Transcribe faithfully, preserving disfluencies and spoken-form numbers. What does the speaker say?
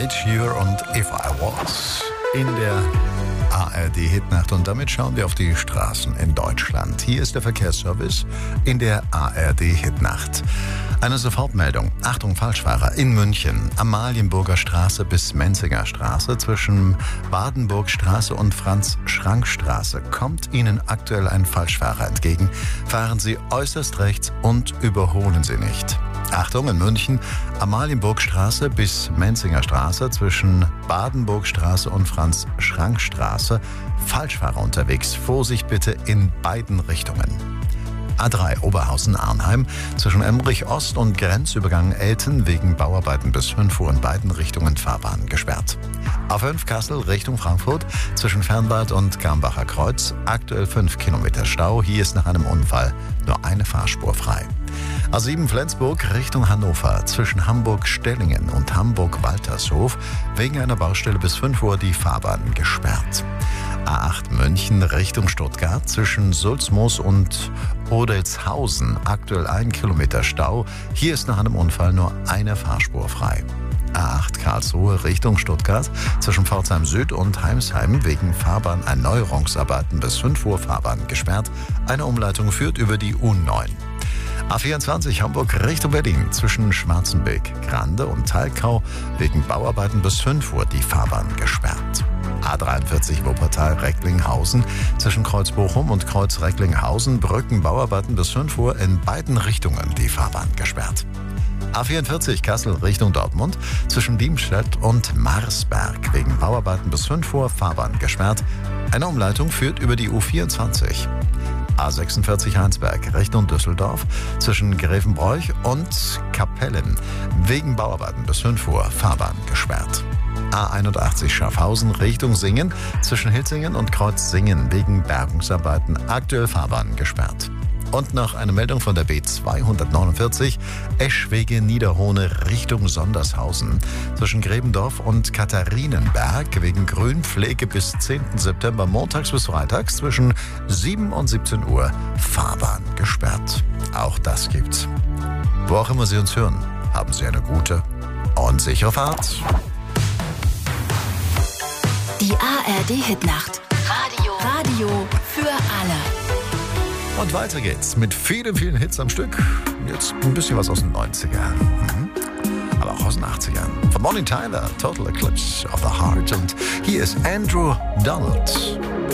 Kate Hur und If I Was in der A R D-Hitnacht. Und damit schauen wir auf die Straßen in Deutschland. Hier ist der Verkehrsservice in der A R D-Hitnacht. Eine Sofortmeldung. Achtung, Falschfahrer. In München, Amalienburger Straße bis Menzinger Straße zwischen Badenburgstraße und Franz-Schrank-Straße kommt Ihnen aktuell ein Falschfahrer entgegen. Fahren Sie äußerst rechts und überholen Sie nicht. Achtung, in München, Amalienburgstraße bis Menzinger Straße zwischen Badenburgstraße und Franz-Schrank-Straße. Falschfahrer unterwegs. Vorsicht bitte in beiden Richtungen. A drei Oberhausen-Arnheim zwischen Emmerich Ost und Grenzübergang Elten wegen Bauarbeiten bis fünf Uhr in beiden Richtungen Fahrbahn gesperrt. A fünf Kassel Richtung Frankfurt zwischen Fernbad und Garmbacher Kreuz aktuell fünf Kilometer Stau. Hier ist nach einem Unfall nur eine Fahrspur frei. A sieben Flensburg Richtung Hannover zwischen Hamburg-Stellingen und Hamburg-Waltershof wegen einer Baustelle bis fünf Uhr die Fahrbahn gesperrt. A acht München Richtung Stuttgart zwischen Sulzmoos und Odelshausen aktuell ein Kilometer Stau. Hier ist nach einem Unfall nur eine Fahrspur frei. A acht Karlsruhe Richtung Stuttgart zwischen Pforzheim Süd und Heimsheim wegen Fahrbahnerneuerungsarbeiten bis fünf Uhr Fahrbahn gesperrt. Eine Umleitung führt über die U neun. A vierundzwanzig Hamburg Richtung Berlin zwischen Schwarzenbeek, Grande und Talkau wegen Bauarbeiten bis fünf Uhr die Fahrbahn gesperrt. A dreiundvierzig Wuppertal Recklinghausen zwischen Kreuz Bochum und Kreuz Recklinghausen Brückenbauarbeiten bis fünf Uhr in beiden Richtungen die Fahrbahn gesperrt. A vierundvierzig Kassel Richtung Dortmund zwischen Diemstedt und Marsberg wegen Bauarbeiten bis fünf Uhr Fahrbahn gesperrt. Eine Umleitung führt über die U vierundzwanzig. A sechsundvierzig Heinsberg Richtung Düsseldorf zwischen Grevenbroich und Kapellen wegen Bauarbeiten bis fünf Uhr Fahrbahn gesperrt. A einundachtzig Schaffhausen Richtung Singen zwischen Hilzingen und Kreuz Singen wegen Bergungsarbeiten aktuell Fahrbahn gesperrt. Und noch eine Meldung von der B zweihundertneunundvierzig Eschwege Niederhohne Richtung Sondershausen zwischen Grebendorf und Katharinenberg wegen Grünpflege bis zehnten September montags bis freitags zwischen sieben und siebzehn Uhr Fahrbahn gesperrt. Auch das gibt's. Wo auch immer Sie uns hören, haben Sie eine gute und sichere Fahrt. Die A R D-Hitnacht. Radio. Radio für alle. Und weiter geht's mit vielen, vielen Hits am Stück. Jetzt ein bisschen was aus den neunzigern. Mhm. Aber auch aus den achtzigern. Von Bonnie Tyler, Total Eclipse of the Heart. Und hier ist Andrew Donald.